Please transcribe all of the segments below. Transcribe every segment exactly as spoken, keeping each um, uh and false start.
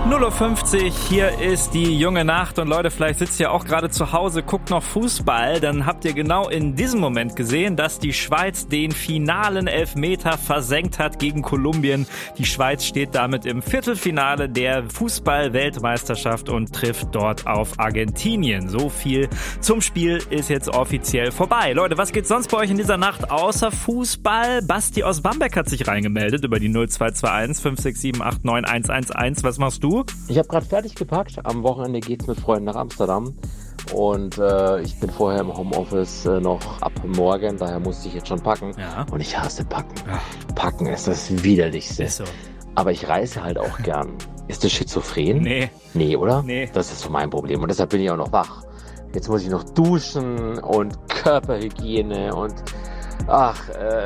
null Uhr fünfzig, hier ist die junge Nacht und Leute, vielleicht sitzt ihr auch gerade zu Hause, guckt noch Fußball, dann habt ihr genau in diesem Moment gesehen, dass die Schweiz den finalen Elfmeter versenkt hat gegen Kolumbien. Die Schweiz steht damit im Viertelfinale der Fußball-Weltmeisterschaft und trifft dort auf Argentinien. So viel zum Spiel ist jetzt offiziell vorbei. Leute, was geht sonst bei euch in dieser Nacht außer Fußball? Basti aus Bamberg hat sich reingemeldet über die null zwei zwei eins fünf sechs sieben acht neun eins eins eins. Was machst du? Ich habe gerade fertig gepackt. Am Wochenende geht's mit Freunden nach Amsterdam. Und äh, ich bin vorher im Homeoffice äh, noch ab morgen. Daher musste ich jetzt schon packen. Ja. Und ich hasse Packen. Ach. Packen ist das Widerlichste. Ist so. Aber ich reise halt auch gern. Ist das schizophren? Nee. Nee, oder? Nee. Das ist so mein Problem. Und deshalb bin ich auch noch wach. Jetzt muss ich noch duschen und Körperhygiene und ach, äh,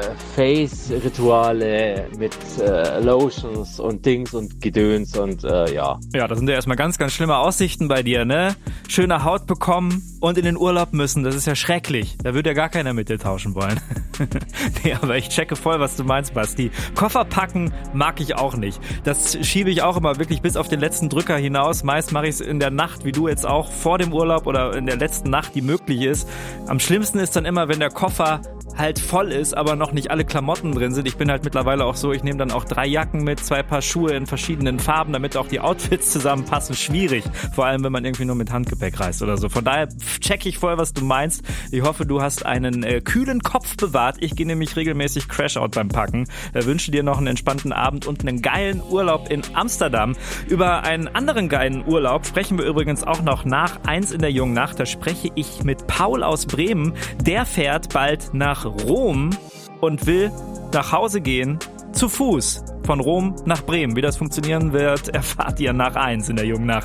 Face-Rituale mit äh, Lotions und Dings und Gedöns und äh, ja. Ja, das sind ja erstmal ganz, ganz schlimme Aussichten bei dir, ne? Schöne Haut bekommen und in den Urlaub müssen, das ist ja schrecklich. Da würde ja gar keiner mit dir tauschen wollen. Nee, aber ich checke voll, was du meinst, Basti. Koffer packen mag ich auch nicht. Das schiebe ich auch immer wirklich bis auf den letzten Drücker hinaus. Meist mache ich es in der Nacht, wie du jetzt auch, vor dem Urlaub oder in der letzten Nacht, die möglich ist. Am schlimmsten ist dann immer, wenn der Koffer halt voll ist, aber noch nicht alle Klamotten drin sind. Ich bin halt mittlerweile auch so, ich nehme dann auch drei Jacken mit, zwei Paar Schuhe in verschiedenen Farben, damit auch die Outfits zusammenpassen. Schwierig, vor allem wenn man irgendwie nur mit Handgepäck reist oder so. Von daher check ich voll, was du meinst. Ich hoffe, du hast einen äh, kühlen Kopf bewahrt. Ich gehe nämlich regelmäßig Crashout beim Packen. Äh, wünsche dir noch einen entspannten Abend und einen geilen Urlaub in Amsterdam. Über einen anderen geilen Urlaub sprechen wir übrigens auch noch nach eins in der jungen Nacht. Da spreche ich mit Paul aus Bremen. Der fährt bald nach Rom und will nach Hause gehen zu Fuß von Rom nach Bremen. Wie das funktionieren wird, erfahrt ihr nach eins in der jungen Nacht.